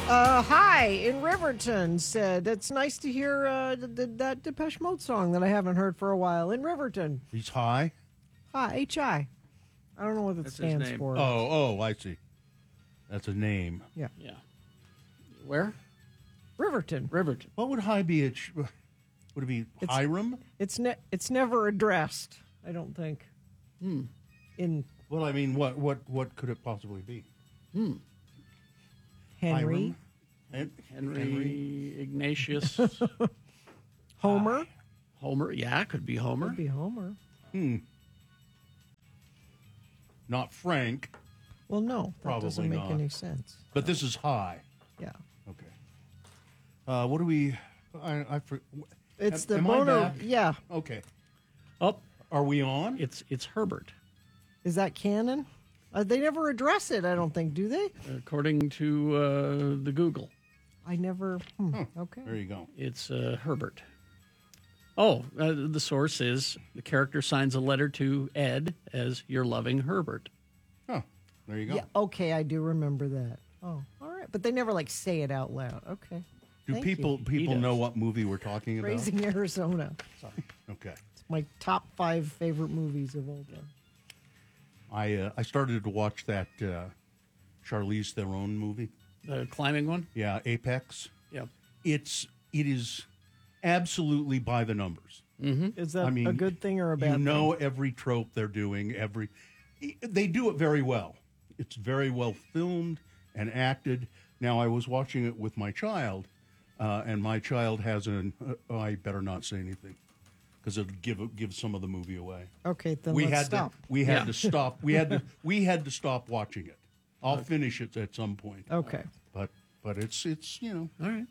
Hi in Riverton said, it's nice to hear that Depeche Mode song that I haven't heard for a while in Riverton. He's high? Hi, H.I. I don't know what it That's his stands name. for. Oh, I see. That's a name. Yeah. Yeah. Where? Riverton. Riverton. What would high be? Would it be Hiram? It's never addressed, I don't think. In Well, I mean, what could it possibly be? Henry. Hiram? Henry Ignatius. Homer. Homer. Yeah, it could be Homer. Could be Homer. Not Frank, Well, no, that Probably doesn't make not. any sense. but this is high. Yeah. Okay. What do we? It's the am I Boner. back? Yeah. Okay. Oh, Are we on? it's Herbert. Is that canon? They never address it, I don't think, do they? According to the Google, I never. Okay. There you go. it's Herbert. Oh, the source is the character signs a letter to Ed as your loving Herbert. Oh, there you go. Yeah. Okay, I do remember that. Oh, all right. But they never like say it out loud. Okay. Do Thank people you. does. know what movie we're talking about? Raising Arizona. Okay. It's my top 5 favorite movies of all time. I started to watch that Charlize Theron movie. The climbing one. Yeah, Apex. Yep. It is absolutely by the numbers. Is that I mean, a good thing or a bad You thing? know every trope they're doing. They do it very well. It's very well filmed and acted. Now I was watching it with my child, and my child has I better not say anything because it'll give some of the movie away. Okay, then we let's had stop. we had Yeah. to stop. We had to stop watching it. I'll finish it at some point. Okay. But it's All right.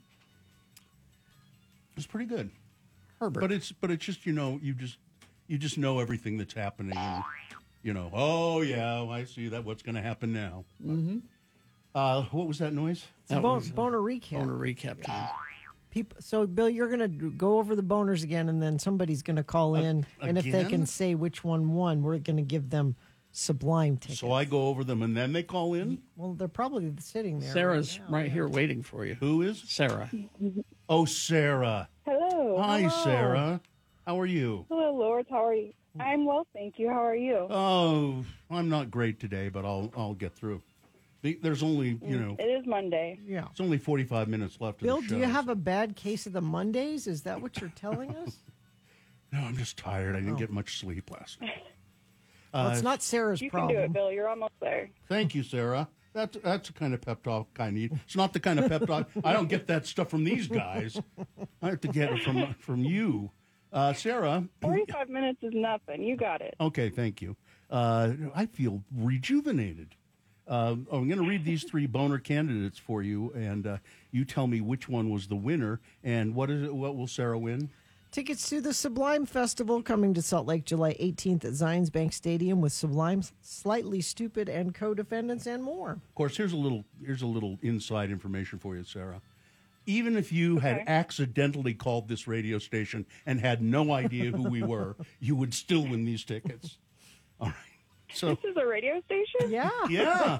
it's pretty good. Herbert. But it's just you just know everything that's happening. And, oh yeah, I see that. What's going to happen now? Mm-hmm. What was that noise? That was, Boner recap. Boner recap time. So, Bill, you're going to go over the boners again, and then somebody's going to call in. And if they again? can say which one won, we're going to give them Sublime tickets. So I go over them and then they call in. Well, they're probably sitting there. Sarah's now. right here waiting for you. Who is? Sarah. Oh, Sarah. Hello. Hi, Sarah. How are you? Hello, Lord. How are you? I'm well, thank you. How are you? Oh, I'm not great today, but I'll get through. There's only It is Monday. Yeah. it's only 45 minutes left. Bill, of the show. do you have a bad case of the Mondays? Is that what you're telling us? No, I'm just tired. I didn't get much sleep last night. Well, it's not Sarah's You problem. can do it, Bill. You're almost there. Thank you, Sarah. That's the kind of pep talk I need. It's not the kind of pep talk. I don't get that stuff from these guys. I have to get it from you, Sarah. 45 minutes is nothing. You got it. Okay, thank you. I feel rejuvenated. I'm going to read these 3 boner candidates for you, and you tell me which one was the winner. And what is it? What will Sarah win? Tickets to the Sublime Festival coming to Salt Lake July 18th at Zions Bank Stadium with Sublime, Slightly Stupid, and co-defendants and more. Of course, here's a little inside information for you, Sarah. Even if you had accidentally called this radio station and had no idea who we were, you would still win these tickets. All right. So This is a radio station? Yeah. yeah,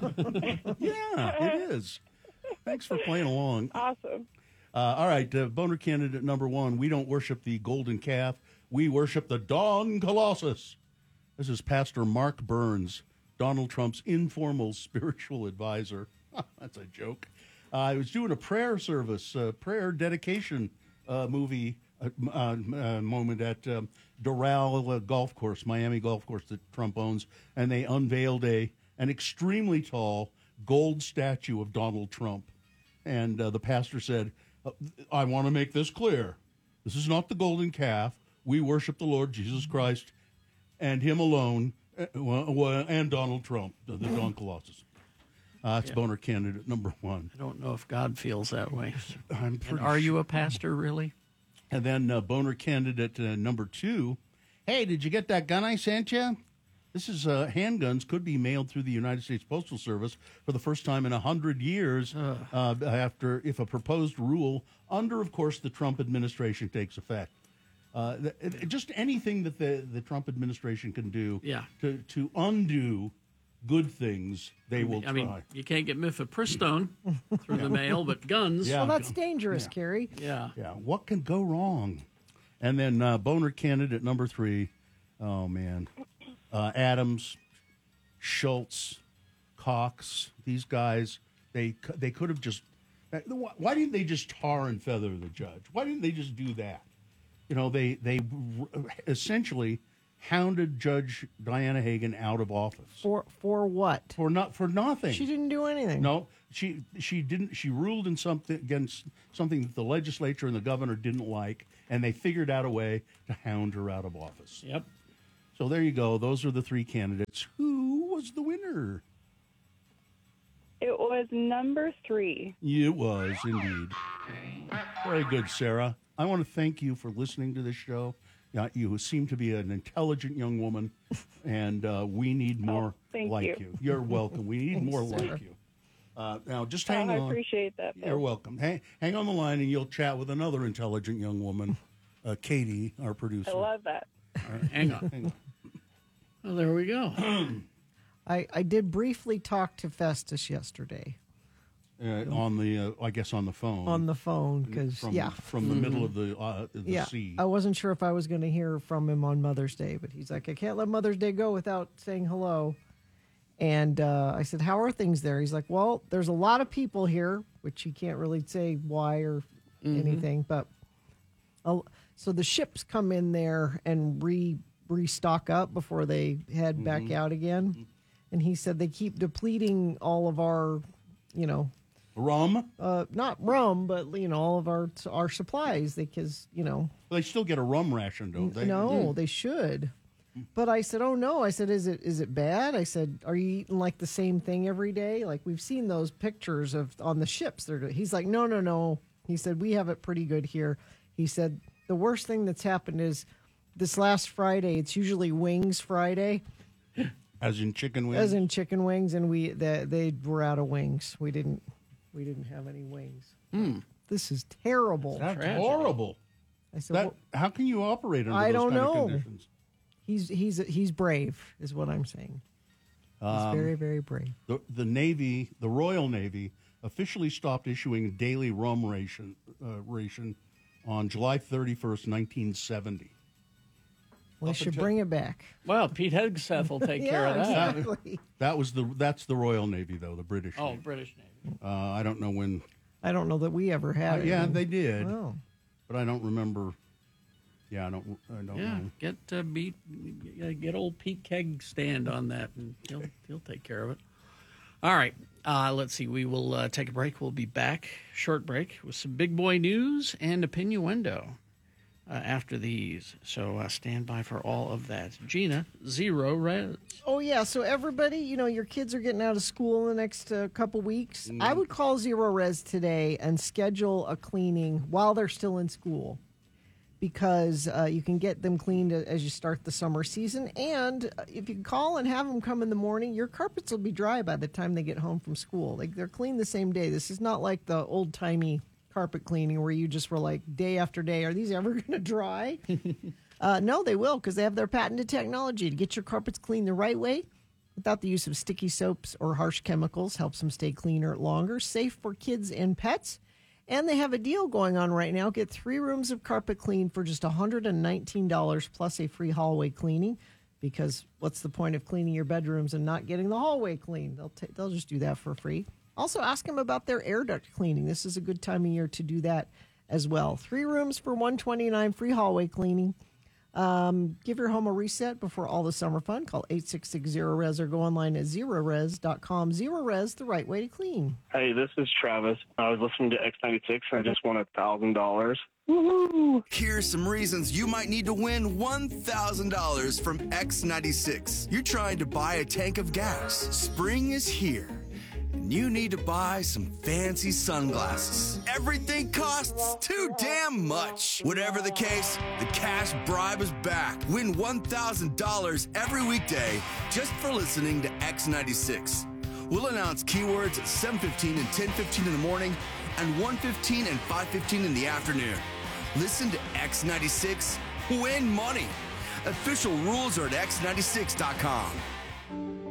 it is. Thanks for playing along. Awesome. All right, boner candidate number 1. We don't worship the golden calf. We worship the Don Colossus. This is Pastor Mark Burns, Donald Trump's informal spiritual advisor. That's a joke. I was doing a prayer service, prayer dedication moment at Doral Golf Course, Miami Golf Course that Trump owns, and they unveiled an extremely tall gold statue of Donald Trump. And the pastor said, I want to make this clear. This is not the golden calf. We worship the Lord Jesus Christ and him alone, and Donald Trump, the Don Colossus. That's boner candidate number 1. I don't know if God feels that way. I'm And pretty are sure. you a pastor, really? And then boner candidate number 2. Hey, did you get that gun I sent you? This is handguns could be mailed through the United States Postal Service for the first time in 100 years after if a proposed rule under, of course, the Trump administration takes effect. Just anything that the Trump administration can do Yeah. to undo good things, they will try. I mean, you can't get mifepristone through the mail, but guns. Yeah. Well, that's dangerous, Carrie. Yeah. Yeah, what can go wrong? And then boner candidate number 3, oh, man. Adams, Schultz, Cox, these guys, they could have just... Why didn't they just tar and feather the judge? Why didn't they just do that? You know, they essentially hounded Judge Diana Hagan out of office. For what? For nothing. She didn't do anything. No, she didn't. She ruled in something against something that the legislature and the governor didn't like, and they figured out a way to hound her out of office. Yep. So there you go. Those are the 3 candidates. Who was the winner? It was number 3. It was indeed. Very good, Sarah. I want to thank you for listening to this show. You seem to be an intelligent young woman, and we need more thank like you. you. You're welcome. We need more like you. Now, just hang on. I appreciate that, Bill. You're welcome. Hang on the line, and you'll chat with another intelligent young woman, Katie, our producer. I love that. All right. Hang on. Hang on. Well, there we go. I did briefly talk to Festus yesterday On the, I guess, on the phone. on the phone because from the middle of the sea. I wasn't sure if I was going to hear from him on Mother's Day, but he's like, I can't let Mother's Day go without saying hello. And I said, how are things there? He's like, well, there's a lot of people here, which he can't really say why or anything, but so the ships come in there and restock up before they head back out again. And he said they keep depleting all of our, Rum? not rum, but all of our supplies because They still get a rum ration, don't they? no, they should. But I said, oh no. I said, is it bad? I said, are you eating like the same thing every day? Like we've seen those pictures on the ships. He's like, no. He said, we have it pretty good here. He said, the worst thing that's happened is this last Friday. It's usually Wings Friday. As in chicken wings? As in chicken wings, and they were out of wings. We didn't have any wings. This is terrible. That's Tragic. horrible. I said, How can you operate under I those don't kind know. of conditions? he's brave, is what I'm saying. He's very, very brave. The Navy, the Royal Navy, officially stopped issuing daily rum ration on July 31st, 1970. Well, they should bring it back. Well, Pete Hegseth will take care of that. Exactly. That's the Royal Navy, though, the British Oh, Navy. British Navy. I don't know when. I don't know that we ever had it. Yeah, they did, Oh. but I don't remember. Yeah, I don't Yeah, know. get old Pete Keg stand on that, and he'll take care of it. All right, let's see. We will take a break. We'll be back, short break, with some big boy news and opinioendo after these. So stand by for all of that. Gina, Zero Res. Oh, yeah. So everybody, your kids are getting out of school in the next couple weeks. I would call Zero Res today and schedule a cleaning while they're still in school, because you can get them cleaned as you start the summer season. And if you call and have them come in the morning, your carpets will be dry by the time they get home from school. They're clean the same day. This is not like the old-timey carpet cleaning where you just were like day after day, are these ever going to dry? No, they will, because they have their patented technology to get your carpets clean the right way without the use of sticky soaps or harsh chemicals. Helps them stay cleaner longer, safe for kids and pets. And they have a deal going on right now. Get 3 rooms of carpet cleaned for just $119 plus a free hallway cleaning. Because what's the point of cleaning your bedrooms and not getting the hallway clean? They'll just do that for free. Also, ask them about their air duct cleaning. This is a good time of year to do that as well. 3 rooms for $129, free hallway cleaning. Give your home a reset before all the summer fun. Call 866-0RES or go online at zerores.com. Zero Res, the right way to clean. Hey, this is Travis. I was listening to X96 and I just won $1,000. Woohoo! Here's some reasons you might need to win $1,000 from X96. You're trying to buy a tank of gas. Spring is here. And you need to buy some fancy sunglasses. Everything costs too damn much. Whatever the case, the cash bribe is back. Win $1,000 every weekday just for listening to X96. We'll announce keywords at 7:15 and 10:15 in the morning and 1:15 and 5:15 in the afternoon. Listen to X96, win money. Official rules are at x96.com.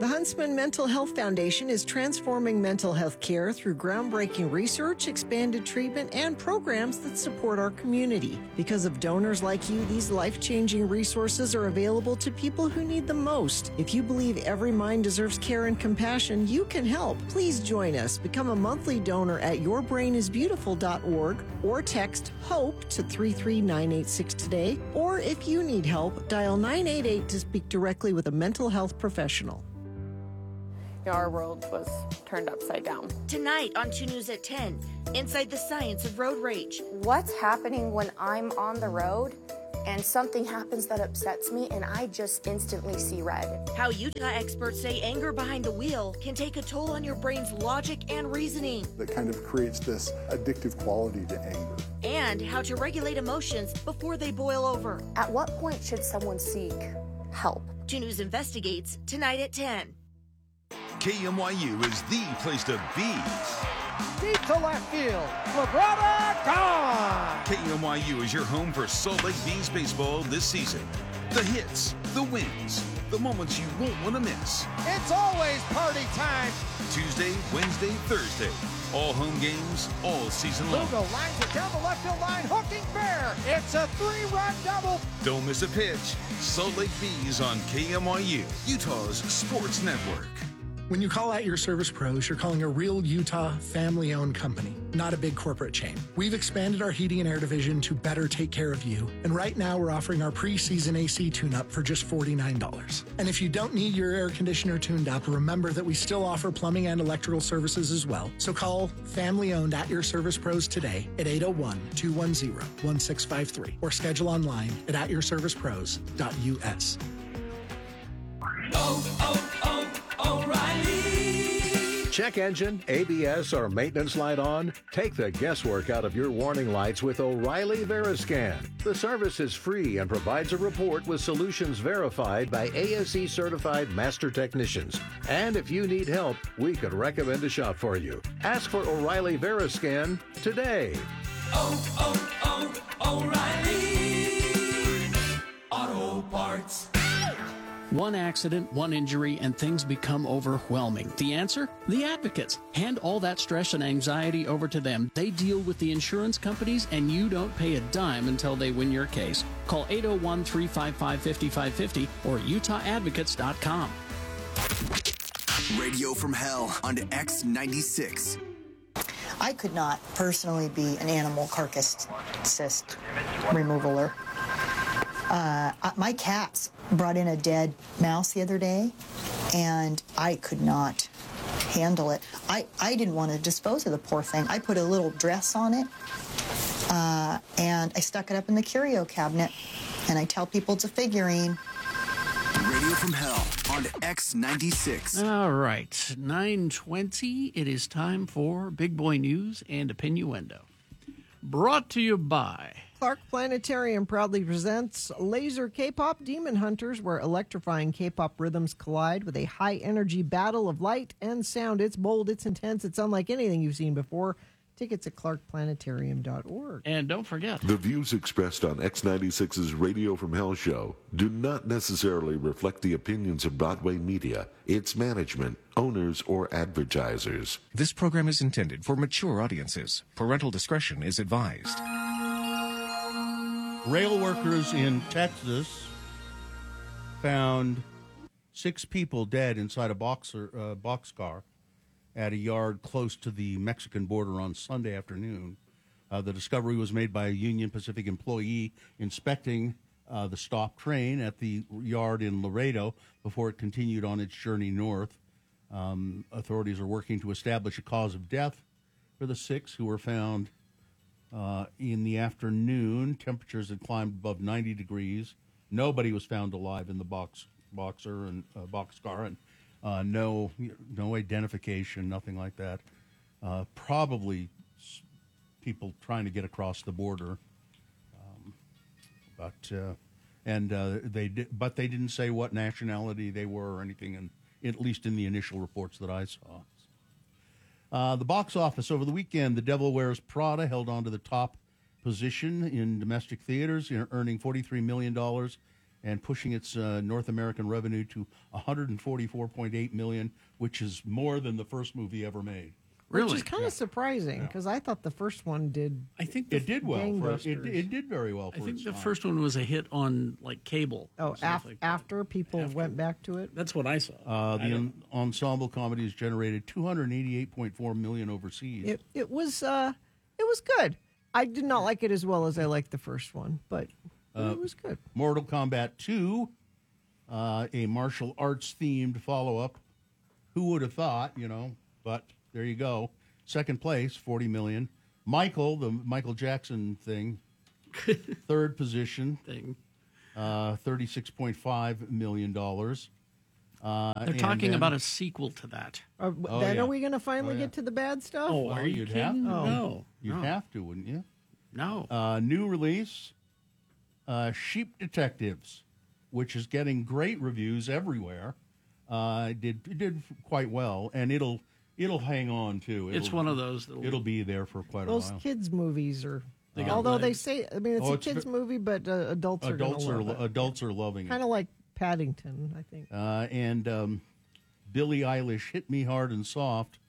The Huntsman Mental Health Foundation is transforming mental health care through groundbreaking research, expanded treatment, and programs that support our community. Because of donors like you, these life-changing resources are available to people who need them most. If you believe every mind deserves care and compassion, you can help. Please join us. Become a monthly donor at yourbrainisbeautiful.org or text HOPE to 33986 today. Or if you need help, dial 988 to speak directly with a mental health professional. Our world was turned upside down. Tonight on 2 News at 10, Inside the Science of Road Rage. What's happening when I'm on the road and something happens that upsets me and I just instantly see red? How Utah experts say anger behind the wheel can take a toll on your brain's logic and reasoning. That kind of creates this addictive quality to anger. And how to regulate emotions before they boil over. At what point should someone seek help? 2 News investigates tonight at 10. KMYU is the place to be. Deep to left field. LaGrada, gone! KMYU is your home for Salt Lake Bees baseball this season. The hits, the wins, the moments you won't want to miss. It's always party time. Tuesday, Wednesday, Thursday. All home games, all season long. Lugo lines it down the left field line, hooking fair. It's a 3-run double. Don't miss a pitch. Salt Lake Bees on KMYU, Utah's sports network. When you call At Your Service Pros, you're calling a real Utah family-owned company, not a big corporate chain. We've expanded our heating and air division to better take care of you, and right now we're offering our pre-season AC tune-up for just $49. And if you don't need your air conditioner tuned up, remember that we still offer plumbing and electrical services as well. So call family-owned At Your Service Pros today at 801-210-1653 or schedule online at atyourservicepros.us. O'Reilly. Check engine, ABS, or maintenance light on? Take the guesswork out of your warning lights with O'Reilly Veriscan. The service is free and provides a report with solutions verified by ASE certified master technicians. And if you need help, we could recommend a shop for you. Ask for O'Reilly Veriscan today. O'Reilly Auto Parts. One accident, one injury, and things become overwhelming. The answer? The Advocates. Hand all that stress and anxiety over to them. They deal with the insurance companies, and you don't pay a dime until they win your case. Call 801-355-5550 or UtahAdvocates.com. Radio from Hell on X96. I could not personally be an animal carcass cyst removaler. My cats brought in a dead mouse the other day, and I could not handle it. I didn't want to dispose of the poor thing. I put a little dress on it, and I stuck it up in the curio cabinet, and I tell people it's a figurine. Radio from Hell on X96. All right, 9:20. It is time for Big Boy News and Opinioendo. Brought to you by Clark Planetarium proudly presents Laser K-Pop Demon Hunters, where electrifying K-pop rhythms collide with a high-energy battle of light and sound. It's bold, it's intense, it's unlike anything you've seen before. Tickets at clarkplanetarium.org. And don't forget, the views expressed on X96's Radio from Hell show do not necessarily reflect the opinions of Broadway Media, its management, owners, or advertisers. This program is intended for mature audiences. Parental discretion is advised. Rail workers in Texas found 6 people dead inside a boxcar at a yard close to the Mexican border on Sunday afternoon. The discovery was made by a Union Pacific employee inspecting the stopped train at the yard in Laredo before it continued on its journey north. Authorities are working to establish a cause of death for the 6 who were found in the afternoon. Temperatures had climbed above 90 degrees. Nobody was found alive in the boxcar, and no identification, nothing like that. Probably people trying to get across the border, but they didn't say what nationality they were or anything, at least in the initial reports that I saw. The box office over the weekend, The Devil Wears Prada held on to the top position in domestic theaters, earning $43 million and pushing its North American revenue to $144.8 million, which is more than the first movie ever made. Which is kind of surprising because I thought the first one did. I think it did well. It did very well. I think the first one was a hit on like cable. Oh, after people went back to it. That's what I saw. The ensemble comedy has generated $288.4 million overseas. It was good. I did not like it as well as I liked the first one, but it was good. Mortal Kombat 2, a martial arts themed follow up. Who would have thought? But. There you go. Second place, $40 million. Michael, the Michael Jackson thing, third position, $36.5 million. They're talking about a sequel to that. Are we going to finally get to the bad stuff? Oh, are you kidding? No. You'd have to, wouldn't you? No. New release, Sheep Detectives, which is getting great reviews everywhere. It did quite well, and it'll hang on too. It's one of those. It'll be there for quite a while. Those kids' movies are. Although they say, it's a kids' movie, but adults are adults are loving it. Kind of like Paddington, I think. And Billie Eilish, "Hit Me Hard and Soft,"